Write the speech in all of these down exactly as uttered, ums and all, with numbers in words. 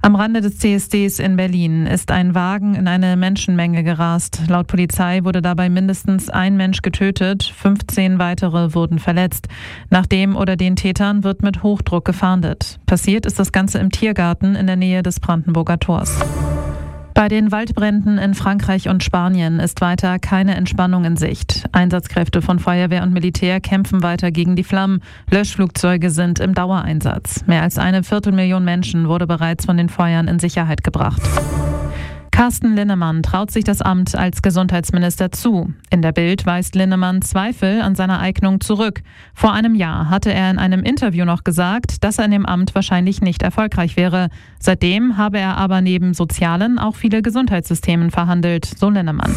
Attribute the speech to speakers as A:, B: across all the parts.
A: Am Rande des C S Ds in Berlin ist ein Wagen in eine Menschenmenge gerast. Laut Polizei wurde dabei mindestens ein Mensch getötet, fünfzehn weitere wurden verletzt. Nach dem oder den Tätern wird mit Hochdruck gefahndet. Passiert ist das Ganze im Tiergarten in der Nähe des Brandenburger Tors. Bei den Waldbränden in Frankreich und Spanien ist weiter keine Entspannung in Sicht. Einsatzkräfte von Feuerwehr und Militär kämpfen weiter gegen die Flammen. Löschflugzeuge sind im Dauereinsatz. Mehr als eine Viertelmillion Menschen wurde bereits von den Feuern in Sicherheit gebracht. Carsten Linnemann traut sich das Amt als Gesundheitsminister zu. In der Bild weist Linnemann Zweifel an seiner Eignung zurück. Vor einem Jahr hatte er in einem Interview noch gesagt, dass er in dem Amt wahrscheinlich nicht erfolgreich wäre. Seitdem habe er aber neben Sozialen auch viele Gesundheitssystemen verhandelt, so Linnemann.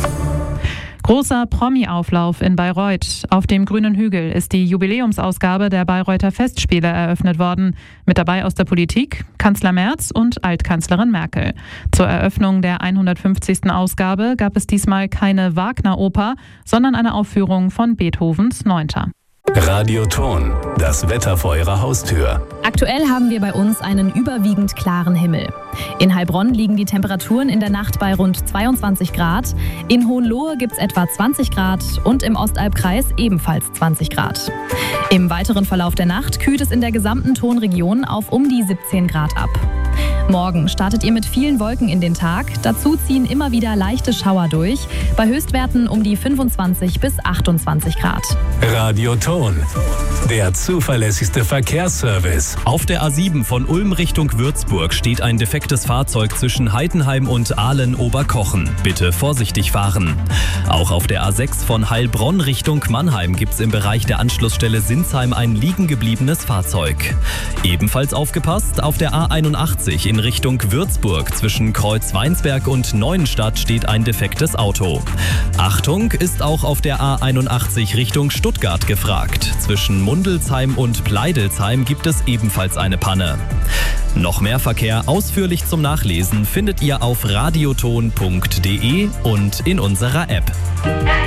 A: Großer Promi-Auflauf in Bayreuth. Auf dem grünen Hügel ist die Jubiläumsausgabe der Bayreuther Festspiele eröffnet worden. Mit dabei aus der Politik Kanzler Merz und Altkanzlerin Merkel. Zur Eröffnung der hundertfünfzigsten Ausgabe gab es diesmal keine Wagner-Oper, sondern eine Aufführung von Beethovens Neunter.
B: Radioton, das Wetter vor Ihrer Haustür.
C: Aktuell haben wir bei uns einen überwiegend klaren Himmel. In Heilbronn liegen die Temperaturen in der Nacht bei rund zweiundzwanzig Grad. In Hohenlohe gibt es etwa zwanzig Grad und im Ostalbkreis ebenfalls zwanzig Grad. Im weiteren Verlauf der Nacht kühlt es in der gesamten Tonregion auf um die siebzehn Grad ab. Morgen startet ihr mit vielen Wolken in den Tag. Dazu ziehen immer wieder leichte Schauer durch. Bei Höchstwerten um die fünfundzwanzig bis achtundzwanzig Grad.
B: Radioton, der zuverlässigste Verkehrsservice.
D: Auf der A sieben von Ulm Richtung Würzburg steht ein defektes Fahrzeug zwischen Heidenheim und Ahlen-Oberkochen. Bitte vorsichtig fahren. Auch auf der A sechs von Heilbronn Richtung Mannheim gibt es im Bereich der Anschlussstelle Sinsheim ein liegen gebliebenes Fahrzeug. Ebenfalls aufgepasst, auf der A einundachtzig in Richtung Würzburg zwischen Kreuzweinsberg und Neuenstadt steht ein defektes Auto. Achtung ist auch auf der A einundachtzig Richtung Stuttgart gefragt. Zwischen Mundelsheim und Pleidelsheim gibt es ebenfalls eine Panne. Noch mehr Verkehr ausführlich zum Nachlesen findet ihr auf radioton punkt de und in unserer App.